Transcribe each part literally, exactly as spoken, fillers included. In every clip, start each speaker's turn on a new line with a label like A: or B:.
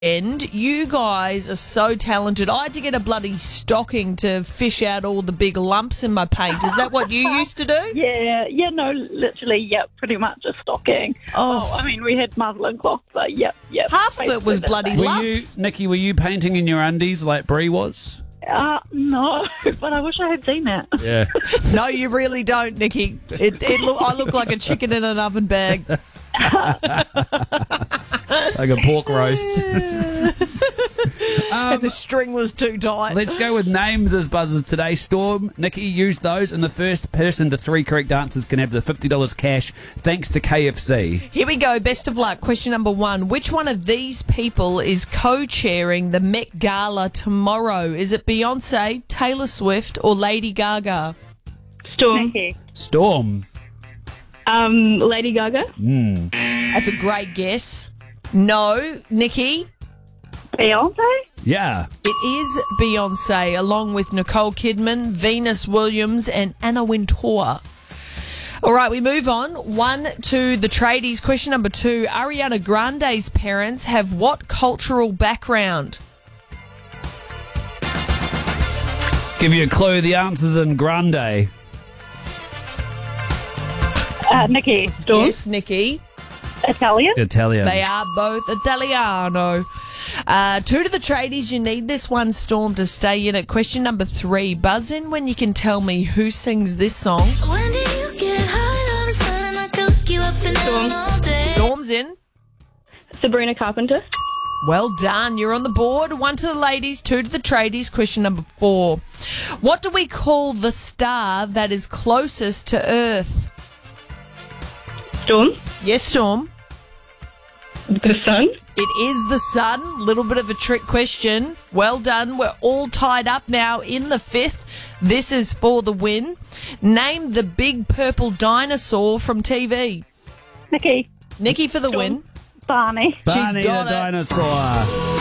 A: And you guys are so talented. I had to get a bloody stocking to fish out all the big lumps in my paint. Is that what you used to do?
B: Yeah, yeah, no, literally, yep, pretty much a stocking.
A: Oh.
B: Oh, I mean, we had muslin cloth, but yep, yep.
A: Half of it was
B: basically
A: bloody
B: the
C: Were you,
A: lumps.
C: Nikki, were you painting in your undies like Brie was?
B: same. Uh, no, but I wish I had seen that.
C: Yeah.
A: No, you really don't, Nikki. It, it look, I look like a chicken in an oven bag.
C: Like a pork roast.
A: And the string was too tight.
C: Let's go with names as buzzers today. Storm, Nikki, use those, and the first person to three correct answers can have the fifty dollars cash thanks to K F C.
A: Here we go. Best of luck. Question number one. Which one of these people is co-chairing the Met Gala tomorrow? Is it Beyonce, Taylor Swift, or Lady Gaga?
D: Storm.
B: Nikki.
C: Storm.
D: Um, Lady Gaga.
A: That's a great guess. No. Nikki?
B: Beyonce?
C: Yeah.
A: It is Beyonce, along with Nicole Kidman, Venus Williams, and Anna Wintour. All right, we move on. One to the tradies. Question number two. Ariana Grande's parents have what cultural background?
C: Give you a clue. The answer's in Grande.
B: Uh, Nikki.
D: Storm.
A: Yes, Nikki.
B: Italian?
C: Italian.
A: They are both Italiano. Uh, two to the tradies. You need this one, Storm, to stay in it. Question number three. Buzz in when you can tell me who sings this song.
E: When did you get high all of a sudden? I could look you up and down all day.
A: Storm's in.
D: Sabrina Carpenter.
A: Well done. You're on the board. One to the ladies, two to the tradies. Question number four. What do we call the star that is closest to Earth?
D: Storm.
A: Yes, Storm.
D: The sun.
A: It is the sun. Little bit of a trick question. Well done. We're all tied up now in the fifth. This is for the win. Name the big purple dinosaur from T V.
B: Nikki.
A: Nikki for the win.
B: Barney.
C: Barney
A: got
C: the
A: it.
C: dinosaur.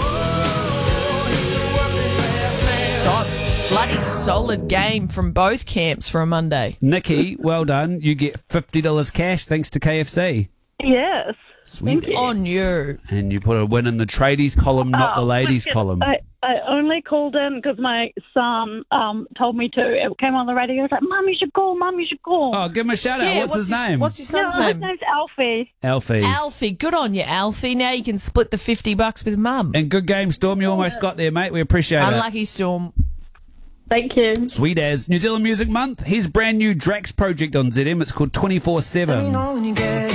A: God, bloody solid game from both camps for a Monday.
C: Nikki, well done. You get fifty dollars cash thanks to K F C.
B: Yes.
C: Sweet.
A: On you.
C: And you put a win in the tradies column, not the
B: Oh,
C: ladies
B: wicked.
C: column.
B: I, I only called in because my son um, told me to. It came on the radio. I was like, Mum, you should call. Mum, you should call.
C: Oh, give him a shout out. what's, his name?
A: What's his
B: no,
A: son's
B: his
A: name?
B: name's Alfie.
C: Alfie.
A: Alfie. Good on you, Alfie. Now you can split the fifty bucks with Mum.
C: And good game, Storm. You almost got there, mate. We appreciate it.
A: Unlucky, Storm.
D: Thank you.
C: Sweet as New Zealand Music Month. Here's brand new Drax project on Z M. It's called twenty-four seven.